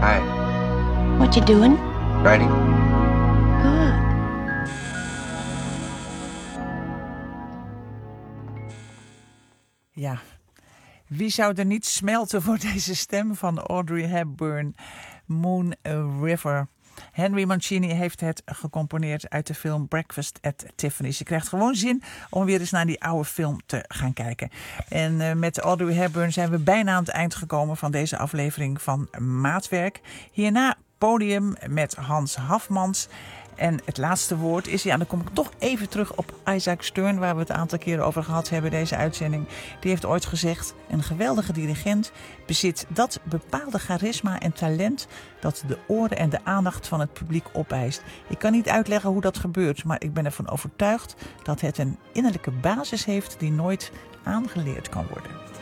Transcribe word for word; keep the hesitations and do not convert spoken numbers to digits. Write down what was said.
Hi. What you doing? Writing. Good. Ja, wie zou er niet smelten voor deze stem van Audrey Hepburn, Moon River. Henry Mancini heeft het gecomponeerd uit de film Breakfast at Tiffany's. Je krijgt gewoon zin om weer eens naar die oude film te gaan kijken. En uh, met Audrey Hepburn zijn we bijna aan het eind gekomen van deze aflevering van Maatwerk. Hierna podium met Hans Hafmans. En het laatste woord is, ja, dan kom ik toch even terug op Isaac Stern, waar we het een aantal keren over gehad hebben, deze uitzending. Die heeft ooit gezegd, een geweldige dirigent bezit dat bepaalde charisma en talent dat de oren en de aandacht van het publiek opeist. Ik kan niet uitleggen hoe dat gebeurt, maar ik ben ervan overtuigd dat het een innerlijke basis heeft die nooit aangeleerd kan worden.